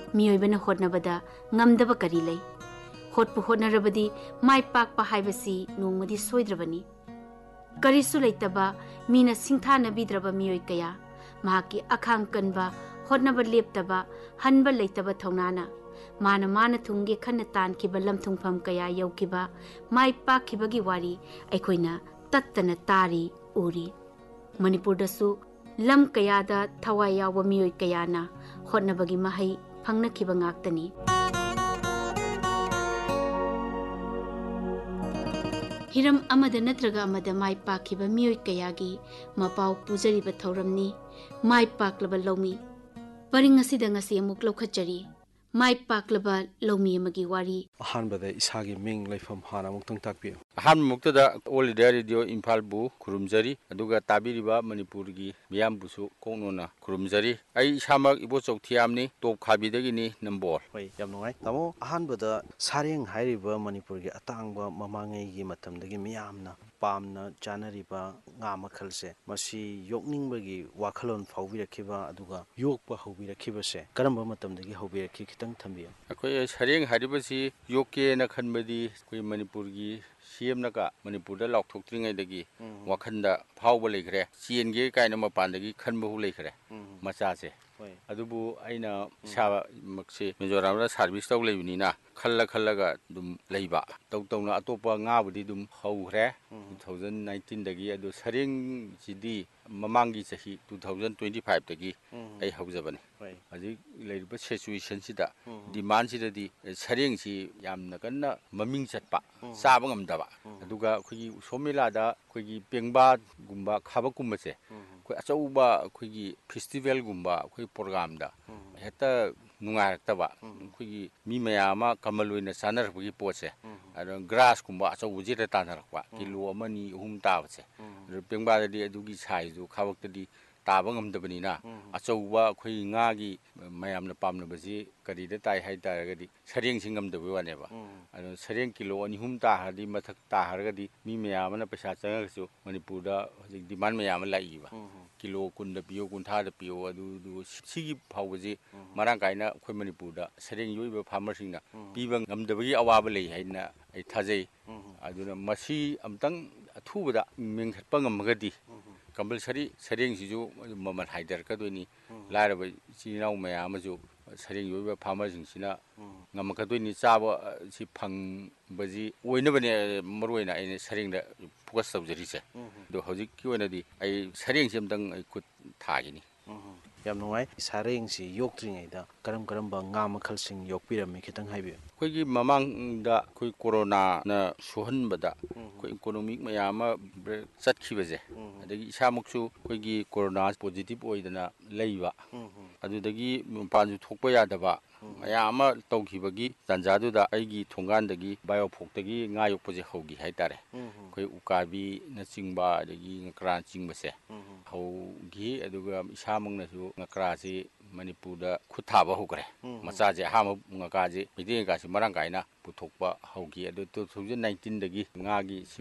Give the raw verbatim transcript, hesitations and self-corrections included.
मियोइबना होटनबदा ngamdaba kari lei hotpu hotnarabadi mai pakpa haibasi nongmadi soidrabani karisu leitaba mina singthana bidraba miyoi kaya mahaki akhang kanba hotnaba leptaba hanba leitaba thaunana mana mana thungge khanna tan kiba lamthungpham kaya yaukiba mai pakhibagi wari aikoina tattana tari uri manipur dasu lam kayada thawai yawa miyoi kayana hotnabagi mahai phangna khiba ngaktani hiram amada natraga amada mai pakhiba miyoi kayagi mapau pujariba thauramni mai paklaba lomi paring asida ngasi amuk lokhatjari mai paklaba lomi amagi wari ahanbada isagi ming leifam hana muktang takpi ahan muktada all india radio imphal bu khurumjari aduga tabiriba manipur gi miyam busu kongnona khurumjari ai samak ibo chौथियामनि top khabidagini nambor hoi yam nungai tamo ahanbada sareng hairiba manipur gi atangba mamangai gi matamdagi miyamna pamna chanariba nga makhalse masi yokningbagi wakhalon phawbirakhiba aduga yokpa hawbirakhiba karamba matamdagi hawbirakhi kitang thambiya akoi sareng haribasi yoke na khanbadi koi manipur gi cm na ka manipur da laukthoktringsai dagi wakhanda phawba lekhre chienge kaina mapandagi khanba hu lekhre macha se adubu aina sa makse mizoram da service taw leibinina khalla khalla ga dum leiba taw tawna atopa nga budi dum haukhre twenty nineteen dagi adu sareng sidi mamangi chahi twenty twenty-five dagi ai haujabani aji leiba situation sida demand sida di sareng si yamna kanna maming chatpa saba ngamdaba aduga khogi somila da khogi pengba gumba khaba kumbase khoi achauba khogi festival gumba khoi program da heta nungairataba khogi mi mayama kamaloina sanarabgi poche aro grass gumba achauji ta tanarakwa kilo amani hum tabase pengba da adugi size du khabaktadi taba ngamdabani na achauba khoi nga gi mayamna pamnabasi karida tai hai taragadi sareng singamdabi waneba aro sareng kilo ani hum ta hadi mathak ta haragadi mi mayamna paisa changagasu manipur da hojik demand mayam laiba kilo kunda piyo kuntha da piyo adu du sigi phawbaji marang kaina khoi manipur da sareng yoiba farmer singna piba ngamdabagi awaba lei haina ai thajai aduna masi amtang athubada mingkhatpa ngamagadi compulsory sareng siju maman haider ka doini laraba chinau mayamaju sareng yoiba farmer singsina ngamakadoni chaba si phang baji oina bane maroina ai sareng da focus tawjari se do hojik ki oina di ai sareng simtang ai kut thagini yam nungai sareng si yoktringai da karam karam ba nga makhalsing yokpirami khitang haibi khoigi mamang da khoi corona na sohanbada khoi economic mayama chatkibaje adagi isamuksu khoigi corona positive oidana leiba adudagi panju thokpa yadaba mayama tawkhibagi tanjadu da aigi thongandagi biophok-dagi nga yokpaje haugi haitare khoi ukabi na chingba adagi ngakran chingbase haugi aduga isamungnasu ngakrasi manipur da khuthaba hokre machaje hama ngakaje mide ngasi marang kaina puthokpa haugi adu twenty nineteen dagi ngagi